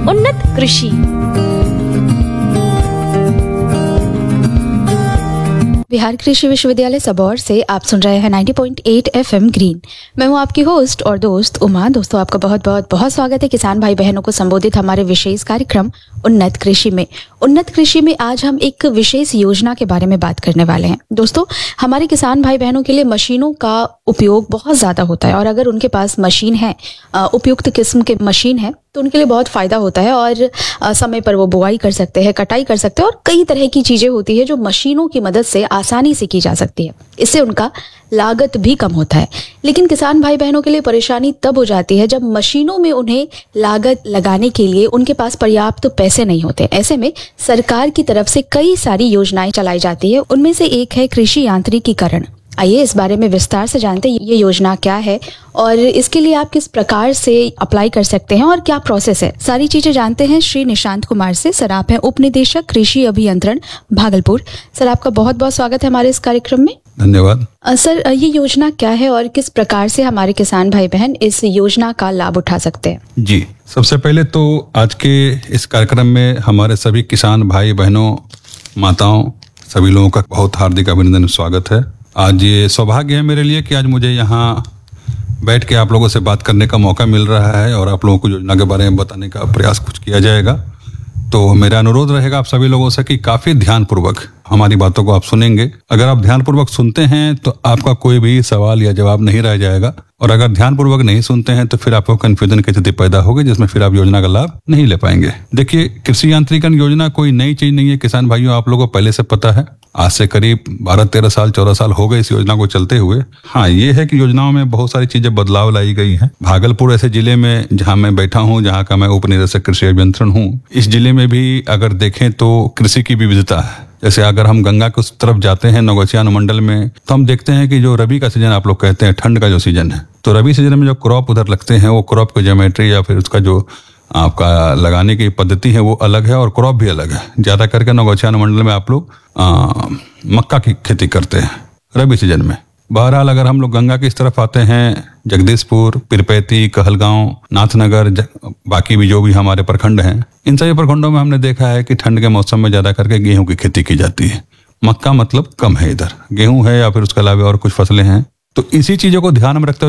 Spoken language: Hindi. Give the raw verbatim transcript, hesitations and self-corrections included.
उन्नत कृषि। बिहार कृषि विश्वविद्यालय सबौर से आप सुन रहे हैं नब्बे पॉइंट आठ एफएम ग्रीन। मैं हूं आपकी होस्ट और दोस्त उमा। दोस्तों, आपका बहुत बहुत बहुत स्वागत है किसान भाई बहनों को संबोधित हमारे विशेष कार्यक्रम उन्नत कृषि में। उन्नत कृषि में आज हम एक विशेष योजना के बारे में बात करने वाले हैं। दोस्तों, हमारे किसान भाई बहनों के लिए मशीनों का उपयोग बहुत ज़्यादा होता है और अगर उनके पास मशीन है, उपयुक्त किस्म के मशीन है, तो उनके लिए बहुत फ़ायदा होता है और समय पर वो बुआई कर सकते हैं, कटाई कर सकते हैं और कई तरह की चीज़ें होती है जो मशीनों की मदद से आसानी से की जा सकती है। इससे उनका लागत भी कम होता है। लेकिन किसान भाई बहनों के लिए परेशानी तब हो जाती है जब मशीनों में उन्हें लागत लगाने के लिए उनके पास पर्याप्त पैसे नहीं होते। ऐसे में सरकार की तरफ से कई सारी योजनाएं चलाई जाती है। उनमें से एक है कृषि यांत्रिकीकरण। आइए इस बारे में विस्तार से जानते हैं ये योजना क्या है और इसके लिए आप किस प्रकार से अप्लाई कर सकते हैं और क्या प्रोसेस है। सारी चीजें जानते हैं श्री निशांत कुमार से। सर, आप हैं उप निदेशक कृषि अभियंत्रण भागलपुर। सर, आपका बहुत बहुत स्वागत है हमारे इस कार्यक्रम में। धन्यवाद। सर, ये योजना क्या है और किस प्रकार से हमारे किसान भाई बहन इस योजना का लाभ उठा सकते हैं? जी, सबसे पहले तो आज के इस कार्यक्रम में हमारे सभी किसान भाई बहनों, माताओं, सभी लोगों का बहुत हार्दिक अभिनंदन, स्वागत है। आज ये सौभाग्य है मेरे लिए कि आज मुझे यहाँ बैठ के आप लोगों से बात करने का मौका मिल रहा है और आप लोगों को योजना के बारे में बताने का प्रयास कुछ किया जाएगा। तो मेरा अनुरोध रहेगा आप सभी लोगों से कि काफी ध्यानपूर्वक हमारी बातों को आप सुनेंगे। अगर आप ध्यानपूर्वक सुनते हैं तो आपका कोई भी सवाल या जवाब नहीं रह जाएगा और अगर ध्यानपूर्वक नहीं सुनते हैं तो फिर आपको कंफ्यूजन की स्थिति पैदा होगी जिसमें फिर आप योजना का लाभ नहीं ले पाएंगे। देखिए, कृषि यांत्रिकरण योजना कोई नई चीज नहीं है किसान भाइयों, आप लोगों को पहले से पता है। आज से करीब बारह तेरह साल चौदह साल हो गए इस योजना को चलते हुए। हाँ, ये है कि योजनाओं में बहुत सारी चीजें बदलाव लाई गई हैं। भागलपुर ऐसे जिले में जहाँ मैं बैठा हूँ, जहाँ का मैं उप निदेशक कृषि अभियंत्रण हूँ, इस जिले में भी अगर देखें तो कृषि की विविधता है। जैसे अगर हम गंगा की उस तरफ जाते हैं नौगछिया अनुमंडल में, तो हम देखते हैं कि जो रबी का सीजन आप लोग कहते हैं, ठंड का जो सीजन है, तो रबी सीजन में जो क्रॉप उधर लगते हैं वो क्रॉप की ज्योमेट्री या फिर उसका जो आपका लगाने की पद्धति है वो अलग है और क्रॉप भी अलग है। ज्यादा करके नौगछिया अनुमंडल में आप लोग मक्का की खेती करते हैं रबी सीजन में। बहरहाल अगर हम लोग गंगा की इस तरफ आते हैं, जगदीशपुर, पिरपैती, कहलगांव, नाथनगर, बाकी भी जो भी हमारे प्रखंड हैं, इन सभी प्रखंडों में हमने देखा है कि ठंड के मौसम में ज्यादा करके गेहूं की खेती की जाती है। मक्का मतलब कम है, इधर गेहूं है या फिर उसके अलावा और कुछ फसलें हैं। तो इसी चीजों को ध्यान में रखते हुए